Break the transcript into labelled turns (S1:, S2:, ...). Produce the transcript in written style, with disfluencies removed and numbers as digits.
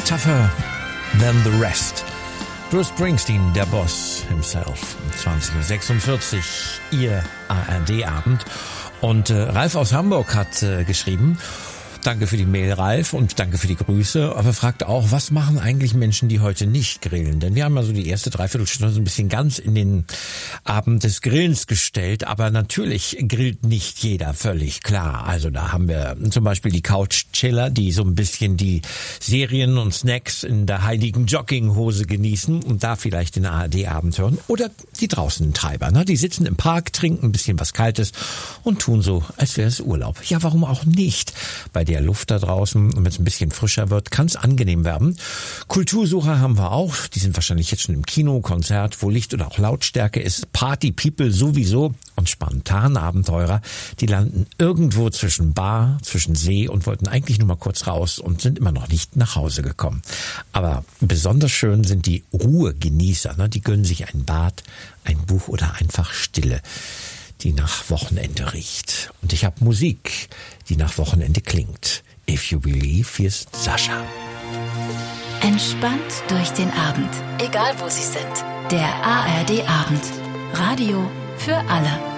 S1: Tougher than the rest. Bruce Springsteen, der Boss himself. 20.46 Uhr, Ihr ARD-Abend. Und Ralf aus Hamburg hat geschrieben: Danke für die Mail, Ralf, und danke für die Grüße. Aber fragt auch, was machen eigentlich Menschen, die heute nicht grillen? Denn wir haben ja so die erste Dreiviertelstunde so ein bisschen ganz in den Abend des Grillens gestellt. Aber natürlich grillt nicht jeder, völlig klar. Also da haben wir zum Beispiel die Couch-Chiller, die so ein bisschen die Serien und Snacks in der heiligen Jogginghose genießen und da vielleicht den ARD-Abend hören. Oder die Draußentreiber, ne? Die sitzen im Park, trinken ein bisschen was Kaltes und tun so, als wäre es Urlaub. Ja, warum auch nicht? Bei der Luft da draußen, und wenn es ein bisschen frischer wird, kann es angenehm werden. Kultursucher haben wir auch, die sind wahrscheinlich jetzt schon im Kino, Konzert, wo Licht oder auch Lautstärke ist. Party-People sowieso und Spontanabenteurer, die landen irgendwo zwischen Bar, zwischen See und wollten eigentlich nur mal kurz raus und sind immer noch nicht nach Hause gekommen. Aber besonders schön sind die Ruhegenießer, ne? Die gönnen sich ein Bad, ein Buch oder einfach Stille, die nach Wochenende riecht. Und ich habe Musik, die nach Wochenende klingt. If You Believe, hier ist Sascha.
S2: Entspannt durch den Abend, egal wo Sie sind. Der ARD-Abend. Radio für alle.